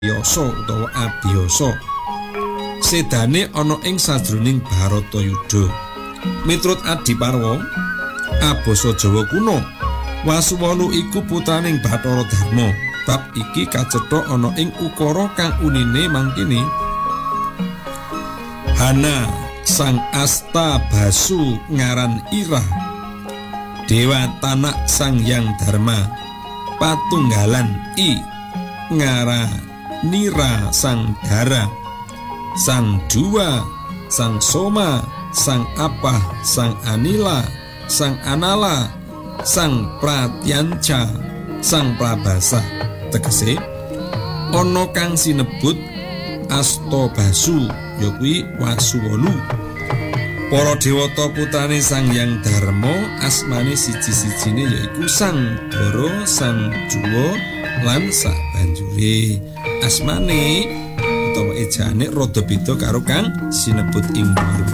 Yasa utawa Abiyasa. Sedane ana ing sajroning Bharatayuda. Miturut Adiparwa, abasa Jawa kuno, Wasuwana iku putraning Bathara Darma. Bab iki kacetha ana ing ukara kang unine mangkene. Hana sang Asta Basu ngaran Irah. Dewa Tanak Sang Hyang Dharma. Patunggalan I ngara Nira Sang Dara, Sang Dua, Sang Soma, Sang Apah, Sang Anila, Sang Anala, Sang Pratyanca, Sang Prabasa. Tegese ana kang sinebut Asta Basu yakuwi Wasuwana. Para dewata putrane Sang Hyang Dharma asmane siji-sijine yaiku Sang Dara, Sang Juwa lan sabanjure. Asmane utawa ejane rada beda karo kang sinebut ing dhuwur.